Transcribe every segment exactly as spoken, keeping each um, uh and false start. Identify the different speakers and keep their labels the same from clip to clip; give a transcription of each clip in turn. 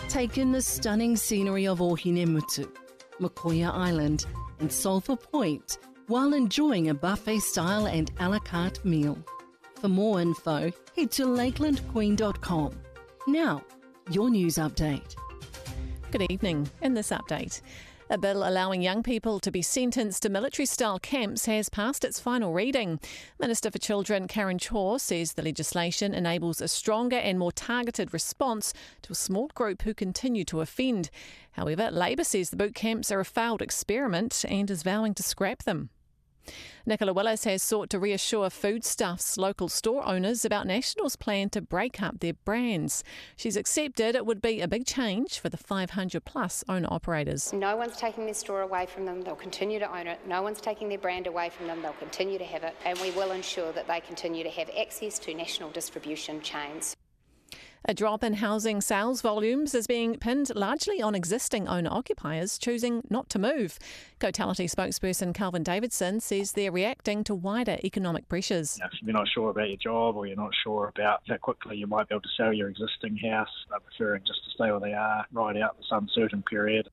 Speaker 1: Take in the stunning scenery of Ohinemutu, Makoia Island and Sulphur Point while enjoying a buffet-style and a la carte meal. For more info, head to lakeland queen dot com. Now, your news update.
Speaker 2: Good evening. In this update, a bill allowing young people to be sentenced to military-style camps has passed its final reading. Minister for Children Karen Chaw says the legislation enables a stronger and more targeted response to a small group who continue to offend. However, Labor says the boot camps are a failed experiment and is vowing to scrap them. Nicola Willis has sought to reassure Foodstuffs local store owners about National's plan to break up their brands. She's accepted it would be a big change for the five hundred plus owner-operators.
Speaker 3: No one's taking their store away from them. They'll continue to own it. No one's taking their brand away from them. They'll continue to have it. And we will ensure that they continue to have access to national distribution chains.
Speaker 2: A drop in housing sales volumes is being pinned largely on existing owner-occupiers choosing not to move. Cotality spokesperson Calvin Davidson says they're reacting to wider economic pressures.
Speaker 4: If you're not sure about your job or you're not sure about how quickly you might be able to sell your existing house, they're preferring just to stay where they are, ride out this uncertain period.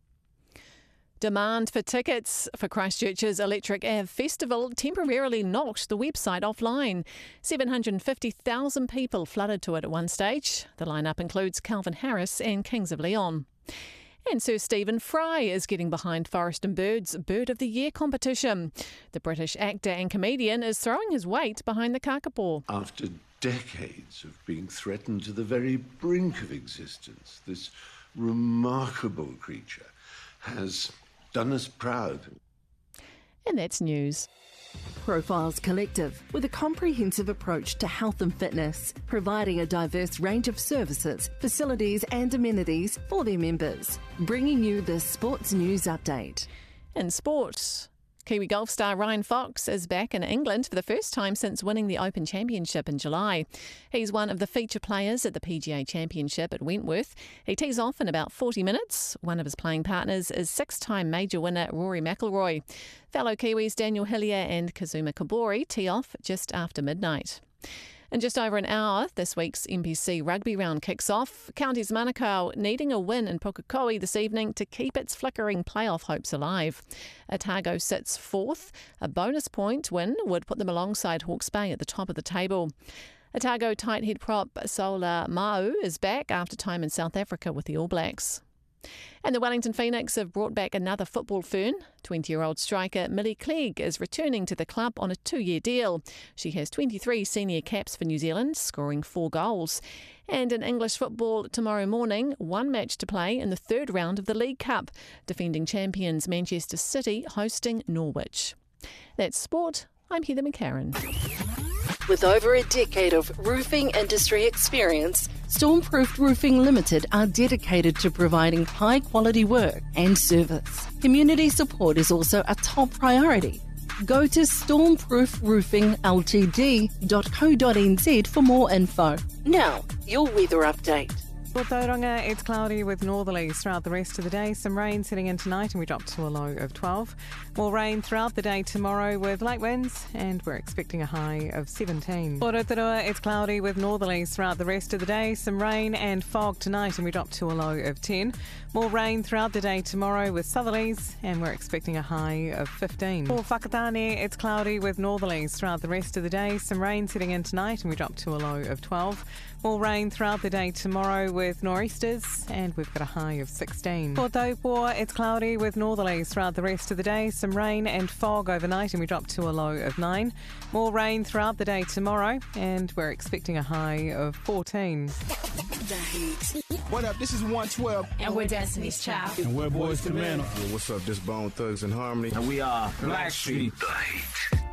Speaker 2: Demand for tickets for Christchurch's Electric Ave Festival temporarily knocked the website offline. seven hundred fifty thousand people flooded to it at one stage. The lineup includes Calvin Harris and Kings of Leon. And Sir Stephen Fry is getting behind Forest and Bird's Bird of the Year competition. The British actor and comedian is throwing his weight behind the kakapo.
Speaker 5: After decades of being threatened to the very brink of existence, this remarkable creature has done us proud.
Speaker 2: And that's news.
Speaker 1: Profiles Collective, with a comprehensive approach to health and fitness, providing a diverse range of services, facilities and amenities for their members. Bringing you the Sports News Update.
Speaker 2: In sport, Kiwi golf star Ryan Fox is back in England for the first time since winning the Open Championship in July. He's one of the feature players at the P G A Championship at Wentworth. He tees off in about forty minutes. One of his playing partners is six-time major winner Rory McIlroy. Fellow Kiwis Daniel Hillier and Kazuma Kobori tee off just after midnight. In just over an hour, this week's M P C rugby round kicks off. Counties Manukau needing a win in Pukekohe this evening to keep its flickering playoff hopes alive. Otago sits fourth. A bonus point win would put them alongside Hawke's Bay at the top of the table. Otago tight head prop Sola Mau is back after time in South Africa with the All Blacks. And the Wellington Phoenix have brought back another football fern. twenty-year-old striker Millie Clegg is returning to the club on a two-year deal. She has twenty-three senior caps for New Zealand, scoring four goals. And in English football tomorrow morning, one match to play in the third round of the League Cup. Defending champions Manchester City hosting Norwich. That's sport. I'm Heather McCarran.
Speaker 1: With over a decade of roofing industry experience, Stormproof Roofing Limited are dedicated to providing high-quality work and service. Community support is also a top priority. Go to stormproof roofing l t d dot co dot n z for more info. Now, your weather update.
Speaker 6: For Tauranga, it's cloudy with northerlies throughout the rest of the day. Some rain setting in tonight and we drop to a low of twelve. More rain throughout the day tomorrow with light winds and we're expecting a high of seventeen. For Rotorua, it's cloudy with northerlies throughout the rest of the day. Some rain and fog tonight and we drop to a low of ten. More rain throughout the day tomorrow with southerlies and we're expecting a high of fifteen. For Whakatane, it's cloudy with northerlies throughout the rest of the day. Some rain setting in tonight and we drop to a low of twelve. More rain throughout the day tomorrow with nor'easters and we've got a high of sixteen. For Taupo, it's cloudy with northerlies throughout the rest of the day. Some rain and fog overnight and we drop to a low of nine. More rain throughout the day tomorrow and we're expecting a high of fourteen.
Speaker 7: The Heat.
Speaker 8: What up? This is one twelve.
Speaker 7: And we're Destiny's Child.
Speaker 8: And we're Boys to Men.
Speaker 9: Yo, what's up? This Bone Thugs and Harmony.
Speaker 8: And we are Blackstreet.
Speaker 9: The Heat.